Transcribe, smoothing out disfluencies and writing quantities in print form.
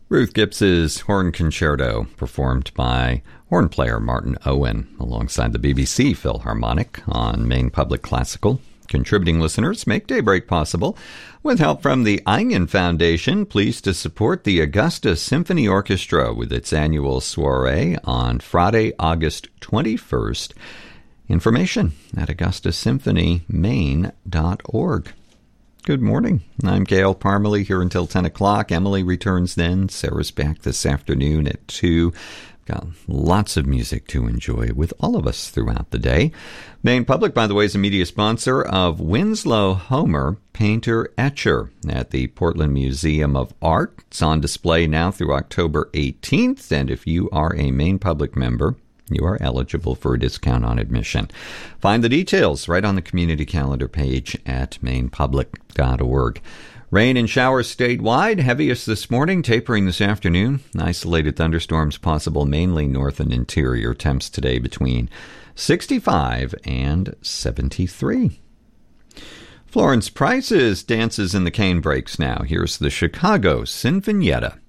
Ruth Gibbs's Horn Concerto, performed by horn player Martin Owen alongside the BBC Philharmonic on Maine Public Classical. Contributing listeners make Daybreak possible with help from the Onion Foundation, pleased to support the Augusta Symphony Orchestra with its annual soiree on Friday, August 21st. Information at augustasymphonymaine.org. Good morning. I'm Gail Parmalee here until 10 o'clock. Emily returns then. Sarah's back this afternoon at 2. Got lots of music to enjoy with all of us throughout the day. Maine Public, by the way, is a media sponsor of Winslow Homer, painter etcher at the Portland Museum of Art. It's on display now through October 18th, and if you are a Maine Public member, you are eligible for a discount on admission. Find the details right on the community calendar page at mainepublic.org. Rain and showers statewide, heaviest this morning, tapering this afternoon. Isolated thunderstorms possible mainly north and interior. Temps today between 65 and 73. Florence Price's dances in the cane breaks now. Here's the Chicago Sinfonietta.